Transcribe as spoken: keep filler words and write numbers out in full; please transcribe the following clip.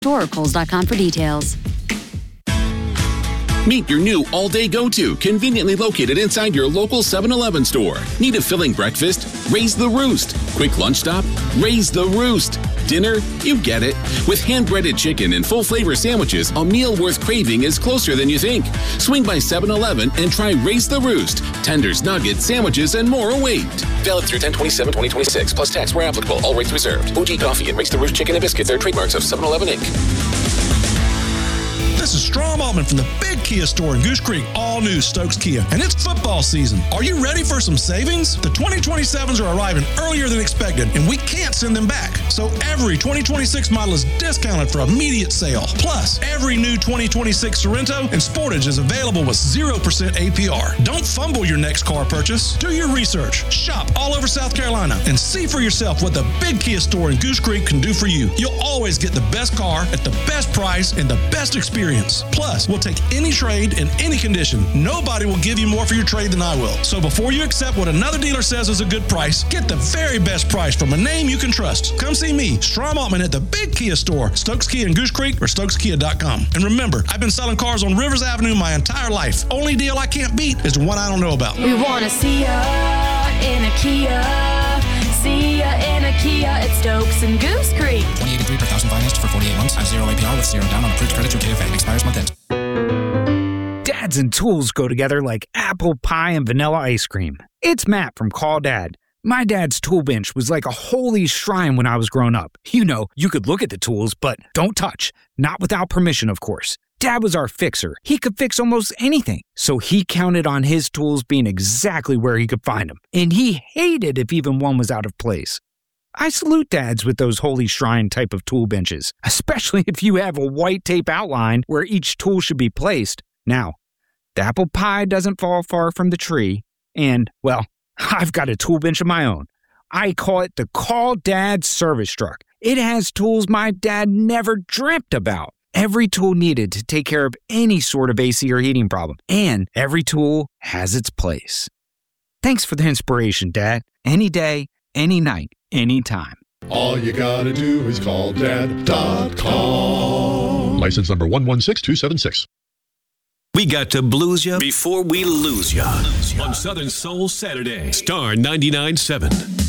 or Kohl's dot com for details. Meet your new all-day go-to, conveniently located inside your local seven eleven store. Need a filling breakfast? Raise the Roost. Quick lunch stop? Raise the Roost. Dinner? You get it. With hand-breaded chicken and full-flavor sandwiches, a meal worth craving is closer than you think. Swing by seven eleven and try Raise the Roost. Tenders, nuggets, sandwiches, and more await. Valid through ten twenty-seven twenty twenty-six, plus tax where applicable. All rates reserved. O G Coffee and Raise the Roost Chicken and Biscuits are trademarks of seven eleven Incorporated. This is Strom Altman from the Big Kia Store in Goose Creek, all new Stokes Kia, and it's football season. Are you ready for some savings? The twenty twenty-sevens are arriving earlier than expected, and we can't send them back. So every twenty twenty-six model is discounted for immediate sale. Plus, every new twenty twenty-six Sorento and Sportage is available with zero percent A P R. Don't fumble your next car purchase. Do your research. Shop all over South Carolina and see for yourself what the Big Kia Store in Goose Creek can do for you. You'll always get the best car at the best price and the best experience. Plus, we'll take any trade in any condition. Nobody will give you more for your trade than I will. So before you accept what another dealer says is a good price, get the very best price from a name you can trust. Come see me, Strom Altman, at the Big Kia Store, Stokes Kia in Goose Creek, or Stokes Kia dot com. And remember, I've been selling cars on Rivers Avenue my entire life. Only deal I can't beat is the one I don't know about. We want to see ya in a Kia. See ya in a Kia at Stokes and Goose Creek. twenty eighty-three per thousand financed for forty-eight months. Have zero A P R with zero down on approved credit through K F A. Expires month end. Dads and tools go together like apple pie and vanilla ice cream. It's Matt from Call Dad. My dad's tool bench was like a holy shrine when I was growing up. You know, you could look at the tools, but don't touch. Not without permission, of course. Dad was our fixer. He could fix almost anything, so he counted on his tools being exactly where he could find them. And he hated if even one was out of place. I salute dads with those holy shrine type of tool benches, especially if you have a white tape outline where each tool should be placed. Now, the apple pie doesn't fall far from the tree, and, well, I've got a tool bench of my own. I call it the Call Dad Service Truck. It has tools my dad never dreamt about. Every tool needed to take care of any sort of A C or heating problem, and every tool has its place. Thanks for the inspiration, Dad. Any day, any night, anytime. All you gotta do is call dad dot com. License number one one six two seven six. We got to blues ya before we lose ya on Southern Soul Saturday. Star ninety-nine point seven.